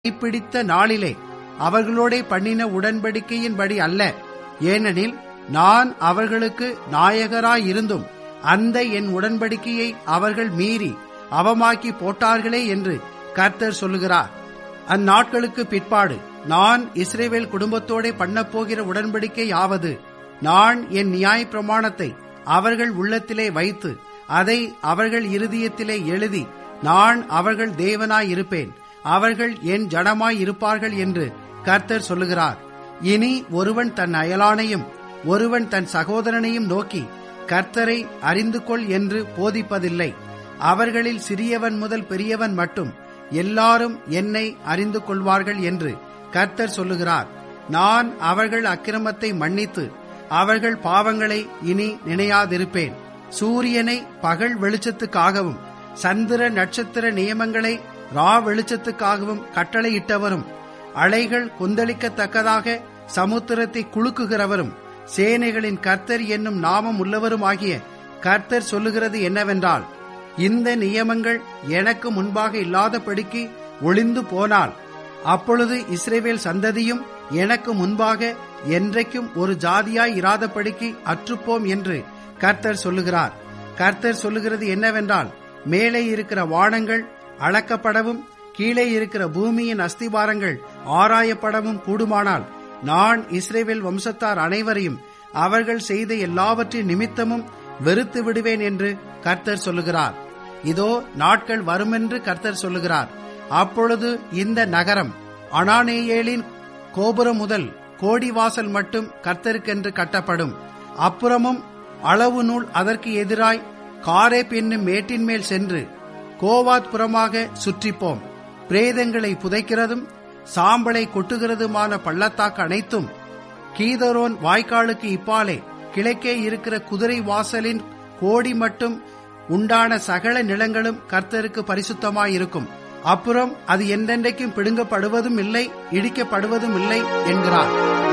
கைப்பிடித்த நாளிலே அவர்களோடே பண்ணின உடன்படிக்கையின்படி அல்ல. ஏனெனில் நான் அவர்களுக்கு நாயகராயிருந்தும் அந்த என் உடன்படிக்கையை அவர்கள் மீறி அவமாக்கி போட்டார்களே என்று கர்த்தர் சொல்லுகிறார். அந்நாட்களுக்கு பிற்பாடு நான் இஸ்ரவேல் குடும்பத்தோடே பண்ணப்போகிற உடன்படிக்கை ஆவது, நான் என் நியாயப்பிரமாணத்தை அவர்கள் உள்ளத்திலே வைத்து அதை அவர்கள் இருதயத்திலே எழுதி நான் அவர்கள் தேவனாயிருப்பேன், அவர்கள் என் ஜனமாய் இருப்பார்கள் என்று கர்த்தர் சொல்லுகிறார். இனி ஒருவன் தன் அயலானையும் ஒருவன் தன் சகோதரனையும் நோக்கி கர்த்தரை அறிந்து கொள் என்று போதிப்பதில்லை. அவர்களில் சிறியவன் முதல் பெரியவன் மட்டும் எல்லாரும் என்னை அறிந்து கொள்வார்கள் என்று கர்த்தர் சொல்லுகிறார். நான் அவர்கள் அக்கிரமத்தை மன்னித்து அவர்கள் பாவங்களை இனி நினையாதிருப்பேன். சூரியனை பகல் வெளிச்சத்துக்காகவும் சந்திர நட்சத்திர நியமங்களை ரா வெளிச்சத்துக்காகவும் கட்டளையிட்டவரும், அலைகள் கொந்தளிக்கத்தக்கதாக சமுத்திரத்தை குலுக்குகிறவரும், சேனைகளின் கர்த்தர் என்னும் நாமம் உள்ளவருமாகிய கர்த்தர் சொல்லுகிறது என்னவென்றால், இந்த நியமங்கள் எனக்கு முன்பாக இல்லாதபடிக்கு ஒளிந்து போனால் அப்பொழுது இஸ்ரவேல் சந்ததியும் எனக்கு முன்பாக என்றைக்கும் ஒரு ஜாதியாய் இராதபடிக்கு அற்றுப்போம் என்று கர்த்தர் சொல்லுகிறார். கர்த்தர் சொல்லுகிறது என்னவென்றால், மேலே இருக்கிற வானங்கள் அளக்கப்படவும் கீழே இருக்கிற பூமியின் அஸ்திபாரங்கள் ஆராயப்படவும் கூடுமானால் நான் இஸ்ரவேல் வம்சத்தார் அனைவரையும் அவர்கள் செய்த எல்லாவற்றின் நிமித்தமும் வெறுத்து விடுவேன் என்று கர்த்தர் சொல்லுகிறார். இதோ நாட்கள் வருமென்று கர்த்தர் சொல்லுகிறார். அப்பொழுது இந்த நகரம் அனானேயேலின் கோபுரம் முதல் கோடிவாசல் மட்டும் கர்த்தருக்கென்று கட்டப்படும். அப்புறமும் அளவு நூல் அதற்கு எதிராய் காரேப் என்னும் மேட்டின் மேல் சென்று கோவாத் புறமாக சுற்றிப்போம். பிரேதங்களை புதைக்கிறதும் சாம்பலை கொட்டுகிறதுமான பள்ளத்தாக்கு அனைத்தும் கீதரோன் வாய்க்காலுக்கு இப்பாலே கிழக்கே இருக்கிற குதிரை வாசலின் கோடி மட்டும் உண்டான சகல நிலங்களும் கர்த்தருக்கு பரிசுத்தமாயிருக்கும். அப்புறம் அது என்றென்றைக்கும் பிடுங்கப்படுவதும் இல்லை, இடிக்கப்படுவதும் இல்லை என்கிறார்.